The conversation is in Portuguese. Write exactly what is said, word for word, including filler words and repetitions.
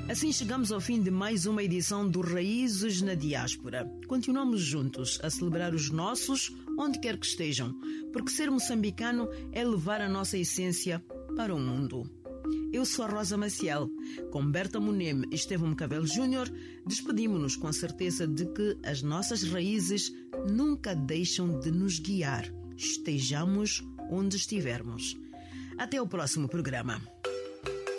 Assim chegamos ao fim de mais uma edição do Raízes na Diáspora. Continuamos juntos a celebrar os nossos, onde quer que estejam, porque ser moçambicano é levar a nossa essência para o mundo. Eu sou a Rosa Maciel. Com Berta Moneme e Estevão Cabelo Júnior, despedimos-nos com a certeza de que as nossas raízes nunca deixam de nos guiar, estejamos onde estivermos. Até o próximo programa.